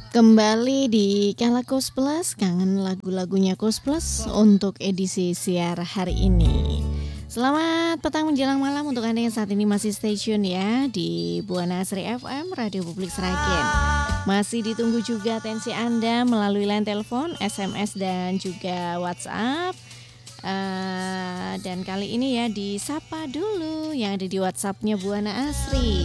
Kembali di Kala Kos Plus, kangen lagu-lagunya Kos Plus untuk edisi siar hari ini. Selamat petang menjelang malam untuk Anda yang saat ini masih stay tune ya di Buana Asri FM, Radio Publik Sragen. Masih ditunggu juga atensi Anda melalui line telepon, SMS dan juga WhatsApp. Dan kali ini ya disapa dulu yang ada di WhatsAppnya Buana Asri.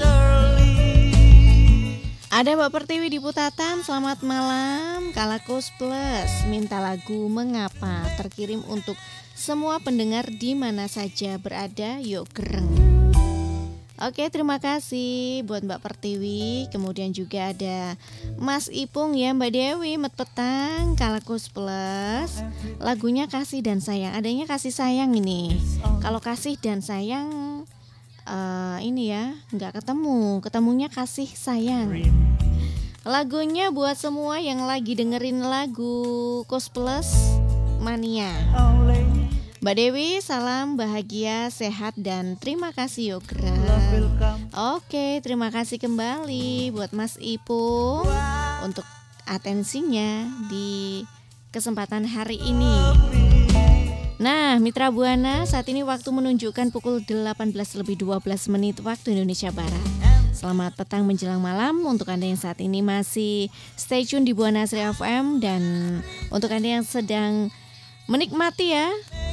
Ada Mbak Pertiwi di Putatan, selamat malam. Kala Kos Plus minta lagu Mengapa terkirim untuk semua pendengar di mana saja berada, yuk gereng. Oke, terima kasih buat Mbak Pertiwi. Kemudian juga ada Mas Ipung ya, Mbak Dewi, Met Petang, Kala Kos Plus. Lagunya Kasih dan Sayang, adanya kasih sayang ini. Kalau kasih dan sayang ini ya nggak ketemunya kasih sayang. Lagunya buat semua yang lagi dengerin lagu Kos Plus Mania. Mbak Dewi, salam bahagia, sehat dan terima kasih Yogra. Oke, terima kasih kembali buat Mas Ipung untuk atensinya di kesempatan hari ini. Nah, Mitra Buana, saat ini waktu menunjukkan pukul 18:12 waktu Indonesia Barat. Selamat petang menjelang malam untuk Anda yang saat ini masih stay tune di Buana Asri FM. Dan untuk Anda yang sedang menikmati ya,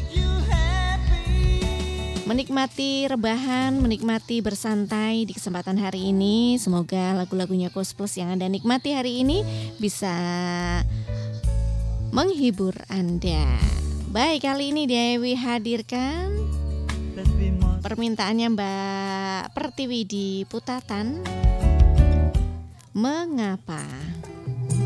menikmati rebahan, menikmati bersantai di kesempatan hari ini, semoga lagu-lagunya Kos Plus yang Anda nikmati hari ini bisa menghibur Anda. Baik, kali ini Dewi hadirkan permintaannya Mbak Pertiwi di Putatan, Mengapa.